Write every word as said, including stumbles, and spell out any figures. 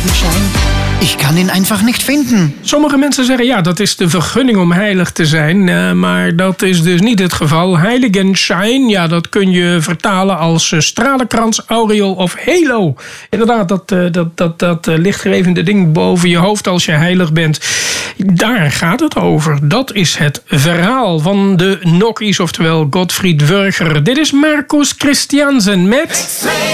Heiligenschein. Ich kann ihn einfach nicht vinden. Sommige mensen zeggen, ja, dat is de vergunning om heilig te zijn. Uh, maar dat is dus niet het geval. Heiligenschein, ja, dat kun je vertalen als uh, stralenkrans, aureool of halo. Inderdaad, dat, uh, dat, dat, dat uh, lichtgevende ding boven je hoofd als je heilig bent. Daar gaat het over. Dat is het verhaal van de Nokkies, oftewel Gottfried Wurger. Dit is Marcus Christiansen met...